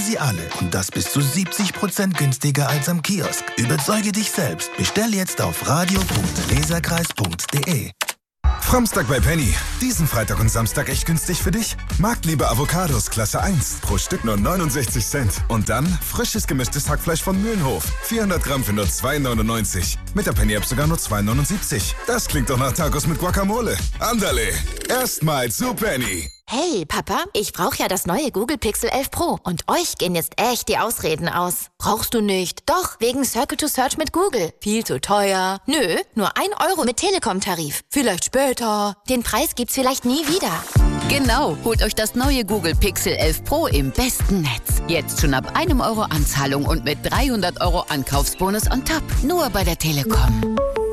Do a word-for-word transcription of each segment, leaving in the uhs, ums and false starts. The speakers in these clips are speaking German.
sie alle und das bis zu siebzig Prozent günstiger als am Kiosk. Überzeuge dich selbst. Bestell jetzt auf radio punkt leserkreis punkt de. Framstag bei Penny. Diesen Freitag und Samstag echt günstig für dich? Marktliebe Avocados Klasse eins. Pro Stück nur neunundsechzig Cent. Und dann frisches gemischtes Hackfleisch von Mühlenhof. vierhundert Gramm für nur zwei neunundneunzig. Mit der Penny-App sogar nur zwei neunundsiebzig. Das klingt doch nach Tacos mit Guacamole. Andale. Erstmal zu Penny. Hey, Papa, ich brauche ja das neue Google Pixel elf Pro. Und euch gehen jetzt echt die Ausreden aus. Brauchst du nicht? Doch, wegen Circle to Search mit Google. Viel zu teuer. Nö, nur ein Euro mit Telekom-Tarif. Vielleicht später. Den Preis gibt's vielleicht nie wieder. Genau, holt euch das neue Google Pixel elf Pro im besten Netz. Jetzt schon ab einem Euro Anzahlung und mit dreihundert Euro Ankaufsbonus on top. Nur bei der Telekom.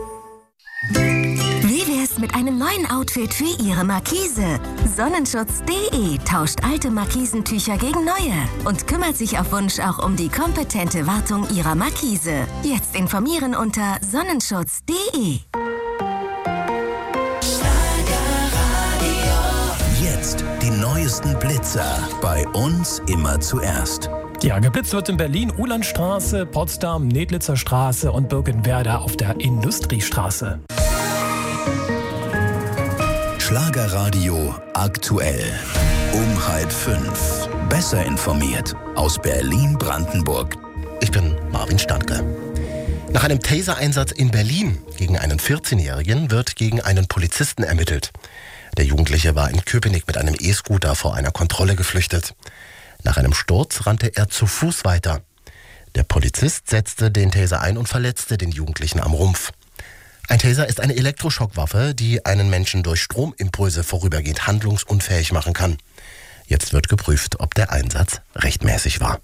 Wie wär's mit einem neuen Outfit für Ihre Markise? Sonnenschutz punkt de tauscht alte Markisentücher gegen neue und kümmert sich auf Wunsch auch um die kompetente Wartung Ihrer Markise. Jetzt informieren unter sonnenschutz punkt de. Jetzt die neuesten Blitzer. Bei uns immer zuerst. Ja, geblitzt wird in Berlin Uhlandstraße, Potsdam, Nedlitzer Straße und Birkenwerder auf der Industriestraße. Schlagerradio aktuell. Um halb fünf. Besser informiert aus Berlin-Brandenburg. Ich bin Marvin Standke. Nach einem Taser-Einsatz in Berlin gegen einen vierzehnjährigen wird gegen einen Polizisten ermittelt. Der Jugendliche war in Köpenick mit einem E-Scooter vor einer Kontrolle geflüchtet. Nach einem Sturz rannte er zu Fuß weiter. Der Polizist setzte den Taser ein und verletzte den Jugendlichen am Rumpf. Ein Taser ist eine Elektroschockwaffe, die einen Menschen durch Stromimpulse vorübergehend handlungsunfähig machen kann. Jetzt wird geprüft, ob der Einsatz rechtmäßig war.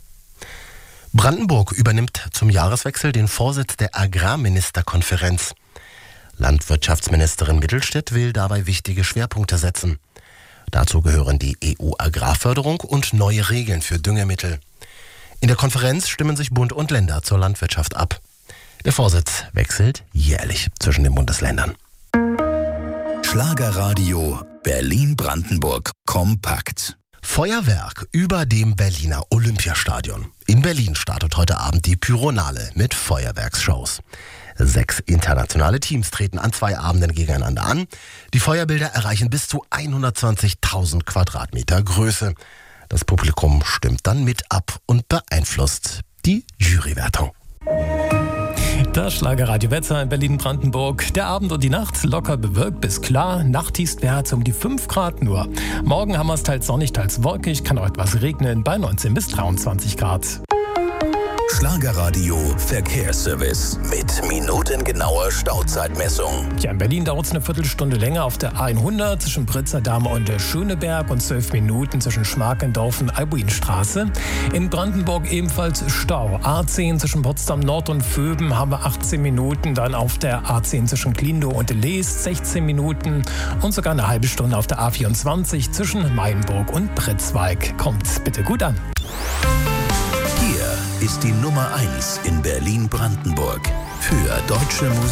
Brandenburg übernimmt zum Jahreswechsel den Vorsitz der Agrarministerkonferenz. Landwirtschaftsministerin Mittelstädt will dabei wichtige Schwerpunkte setzen. Dazu gehören die E U-Agrarförderung und neue Regeln für Düngemittel. In der Konferenz stimmen sich Bund und Länder zur Landwirtschaft ab. Der Vorsitz wechselt jährlich zwischen den Bundesländern. Schlagerradio Berlin-Brandenburg kompakt. Feuerwerk über dem Berliner Olympiastadion. In Berlin startet heute Abend die Pyronale mit Feuerwerksshows. Sechs internationale Teams treten an zwei Abenden gegeneinander an. Die Feuerbilder erreichen bis zu hundertzwanzigtausend Quadratmeter Größe. Das Publikum stimmt dann mit ab und beeinflusst die Jurywertung. Das Schlagerradio-Wetter in Berlin-Brandenburg. Der Abend und die Nacht locker bewölkt bis klar. Nachttiefstwerte um die fünf Grad nur. Morgen haben wir es teils sonnig, teils wolkig. Kann auch etwas regnen bei neunzehn bis dreiundzwanzig Grad. Schlagerradio Verkehrsservice mit minutengenauer Stauzeitmessung. Ja, in Berlin dauert es eine Viertelstunde länger auf der A hundert zwischen Pritzerdamm und Schöneberg und zwölf Minuten zwischen Schmarkendorf und Albuinstraße. In Brandenburg ebenfalls Stau. A zehn zwischen Potsdam Nord und Vöben haben wir achtzehn Minuten. Dann auf der A zehn zwischen Klindow und Lees sechzehn Minuten. Und sogar eine halbe Stunde auf der A vierundzwanzig zwischen Meilenburg und Pritzwalk. Kommt bitte gut an. Hier ist die Nummer eins in Berlin-Brandenburg für deutsche Musik.